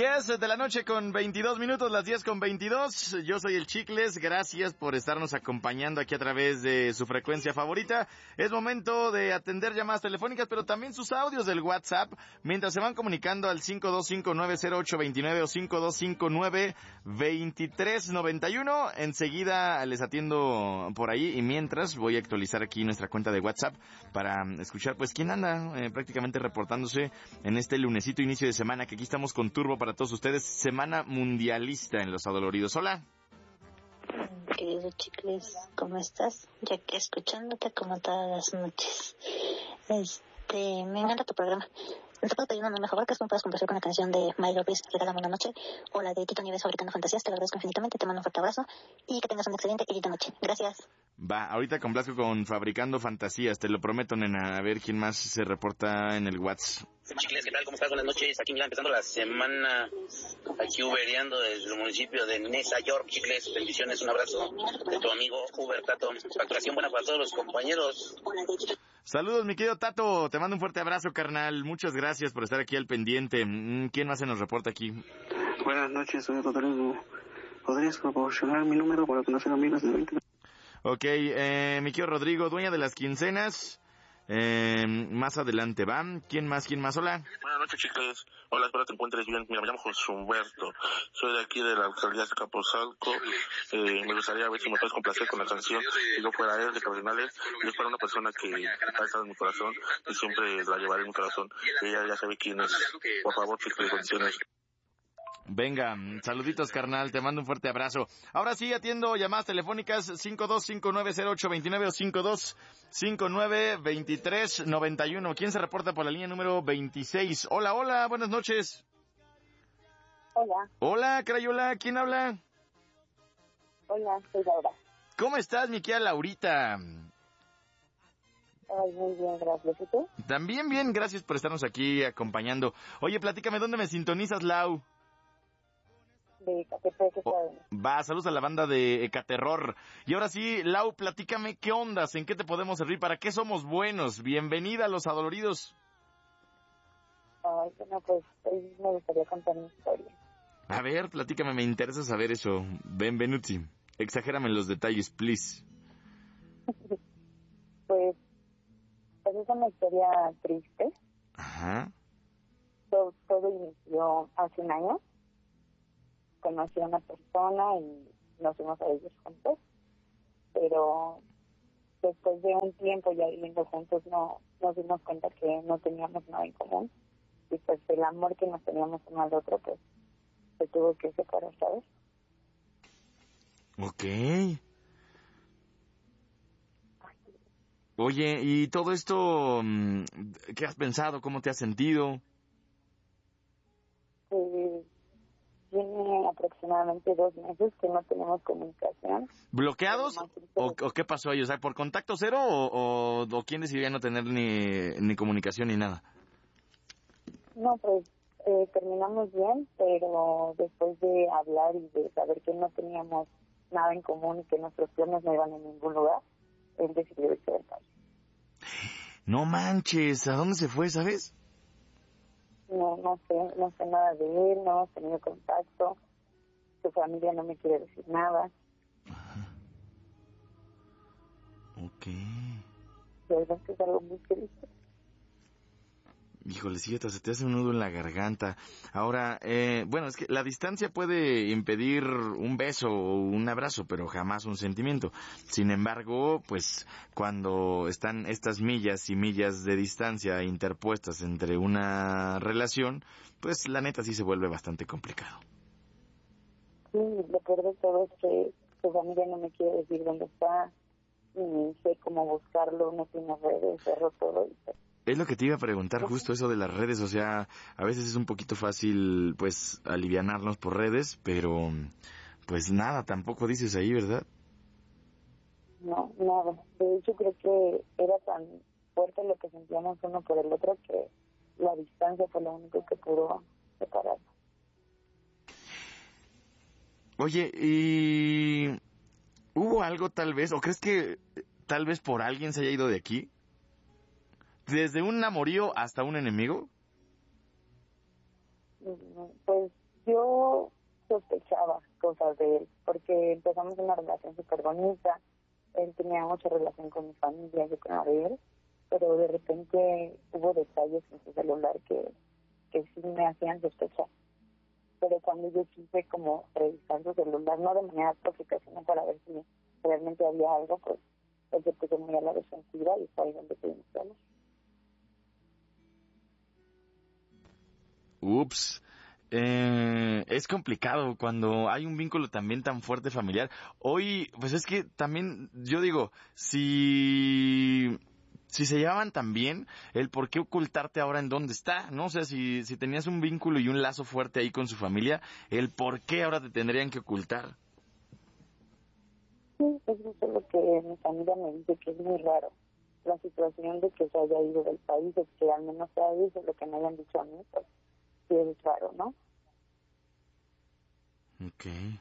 10 de la noche con 22 minutos, las 10 con 22. Yo soy el Chicles, gracias por estarnos acompañando aquí a través de su frecuencia favorita. Es momento de atender llamadas telefónicas, pero también sus audios del WhatsApp, mientras se van comunicando al 525-90829 o 5259-2391. Enseguida les atiendo por ahí y mientras voy a actualizar aquí nuestra cuenta de WhatsApp para escuchar pues quién anda prácticamente reportándose en este lunesito inicio de semana, que aquí estamos con Turbo para todos ustedes, semana mundialista en Los Adoloridos. Hola. Querido Chicles, ¿cómo estás? Ya que escuchándote como todas las noches. Me encanta tu programa. ¿No te puedo pedir una mejor que es que me puedas complacer con la canción de Miley Cyrus, Regálame una noche, o la de Tito Nieves, Fabricando Fantasías? Te lo agradezco infinitamente, te mando un fuerte abrazo y que tengas una excelente y linda noche. Gracias. Va, ahorita complazco con Fabricando Fantasías, te lo prometo, nena. A ver quién más se reporta en el WhatsApp. Chicles, ¿qué tal? ¿Cómo estás? Buenas noches. Aquí ya empezando la semana, aquí uberiando desde el municipio de Nesa York. Chicles, bendiciones, un abrazo de tu amigo Uber Tato. Facturación buena para todos los compañeros. Saludos, mi querido Tato, te mando un fuerte abrazo, carnal. Muchas gracias por estar aquí al pendiente. ¿Quién más se nos reporta aquí? Buenas noches, soy Rodrigo. ¿Podrías proporcionar mi número para conocer amigos de 20? Ok, mi querido Rodrigo, dueña de las quincenas. Más adelante, ¿va? ¿Quién más? Hola. Buenas noches, chicos. Hola, espero te encuentres bien. Mira, me llamo José Humberto. Soy de aquí de la alcaldía de Capozalco. Me gustaría ver si me puedes complacer con la canción Si yo fuera él, de Cardinales. Yo es para una persona que ha estado en mi corazón y siempre la llevaré en mi corazón. Ella ya sabe quién es. Por favor, chicos, bendiciones. Venga, saluditos, carnal, te mando un fuerte abrazo. Ahora sí, atiendo llamadas telefónicas 52590829 o 52592391. ¿Quién se reporta por la línea número 26? Hola, buenas noches. Hola. Hola, Crayola, ¿quién habla? Hola, soy Laura. ¿Cómo estás, mi querida Laurita? Ay, muy bien, gracias. ¿Y tú? También bien, gracias por estarnos aquí acompañando. Oye, platícame, ¿dónde me sintonizas, Lau? De Catepec, Va, saludos a la banda de Ecaterror. Y ahora sí, Lau, platícame qué ondas, en qué te podemos servir, para qué somos buenos. Bienvenida a Los Adoloridos. Ay, bueno, pues hoy me gustaría contar mi historia. A ver, platícame, me interesa saber eso. Benvenuti. Exagérame los detalles, please. Pues es una historia triste. Ajá. Todo inició hace un año. Conocí a una persona y nos fuimos a vivir juntos, pero después de un tiempo ya viviendo juntos nos dimos cuenta que no teníamos nada en común y pues el amor que nos teníamos uno al otro pues se tuvo que separar, ¿sabes? Ok. Oye, ¿y todo esto qué has pensado? ¿Cómo te has sentido? Tiene aproximadamente 2 meses que no tenemos comunicación. ¿Bloqueados? ¿O qué pasó ahí? O sea, ¿por contacto cero o quién decidió no tener ni comunicación ni nada? No, pues terminamos bien, pero después de hablar y de saber que no teníamos nada en común y que nuestros planes no iban a ningún lugar, él decidió irse del país. No manches, ¿a dónde se fue, sabes? No sé nada de él, no hemos tenido contacto, su familia no me quiere decir nada. Ajá. Ok. De verdad que es algo muy triste. Híjole, sí, se te hace un nudo en la garganta. Ahora, bueno, es que la distancia puede impedir un beso o un abrazo, pero jamás un sentimiento. Sin embargo, pues, cuando están estas millas y millas de distancia interpuestas entre una relación, pues la neta sí se vuelve bastante complicado. Sí, lo peor de todo es que su familia no me quiere decir dónde está, ni sé cómo buscarlo, no tiene redes, cerró todo y pues, Es lo que te iba a preguntar, justo eso de las redes. O sea, a veces es un poquito fácil, pues, alivianarnos por redes, pero, pues nada, tampoco dices ahí, ¿verdad? No, nada. De hecho, creo que era tan fuerte lo que sentíamos uno por el otro que la distancia fue lo único que pudo separarnos. Oye, ¿y hubo algo tal vez, o crees que tal vez por alguien se haya ido de aquí? ¿Desde un amorío hasta un enemigo? Pues Yo sospechaba cosas de él, porque empezamos una relación súper bonita, él tenía mucha relación con mi familia, yo con la de él, pero de repente hubo detalles en su celular que sí me hacían sospechar. Pero cuando yo quise como revisar su celular, no de manera tóxica, sino para ver si realmente había algo, pues él se puso muy a la defensiva y fue ahí donde tuvimos que hablar. Ups. Es complicado cuando hay un vínculo también tan fuerte familiar. Hoy, pues es que también, yo digo, si se llevaban tan bien, el por qué ocultarte ahora en dónde está, ¿no? O sea, si tenías un vínculo y un lazo fuerte ahí con su familia, el por qué ahora te tendrían que ocultar. Sí, eso es lo que mi familia me dice, que es muy raro. La situación de que se haya ido del país, es que al menos sea eso lo que me hayan dicho a mí, pues sí es raro, ¿no? Okay.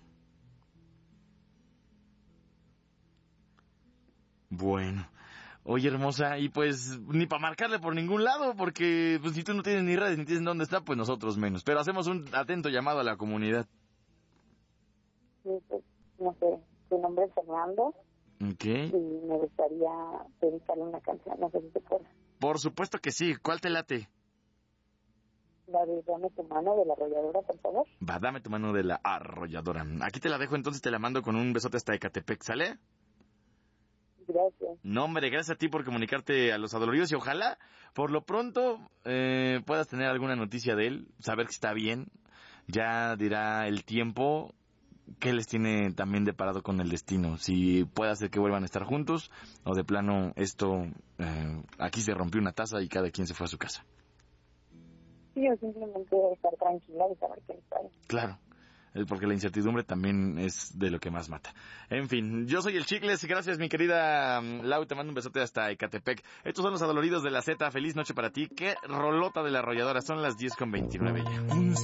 Bueno. Oye, hermosa, y pues ni para marcarle por ningún lado, porque pues si tú no tienes ni redes ni tienes dónde está, pues nosotros menos. Pero hacemos un atento llamado a la comunidad. Sí, pues, no sé, su nombre es Fernando. Okay. Y me gustaría dedicarle una canción, no sé si se puede. Por supuesto que sí. ¿Cuál te late? La de Dame tu mano, de La Arrolladora, por favor. Va, dame tu mano de La Arrolladora. Aquí te la dejo, entonces te la mando con un besote hasta Ecatepec, ¿sale? Gracias. No, hombre, gracias a ti por comunicarte a los adoloridos y ojalá, por lo pronto, puedas tener alguna noticia de él, saber que está bien. Ya dirá el tiempo qué les tiene también deparado con el destino. Si puede hacer que vuelvan a estar juntos o de plano esto, aquí se rompió una taza y cada quien se fue a su casa. Sí, yo simplemente estar tranquila y saber que está bien. Claro. Porque la incertidumbre también es de lo que más mata. En fin, yo soy el Chicles, gracias mi querida Lau, te mando un besote hasta Ecatepec. Estos son los adoloridos de la Z, feliz noche para ti. Qué rolota de La Arrolladora, son las 10:29 ya.